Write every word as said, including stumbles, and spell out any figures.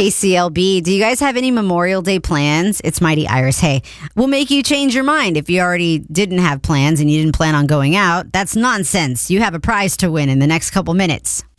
K C L B, do you guys have any Memorial Day plans? It's Mighty Iris. Hey, we'll make you change your mind if you already didn't have plans and you didn't plan on going out. That's nonsense. You have a prize to win in the next couple minutes.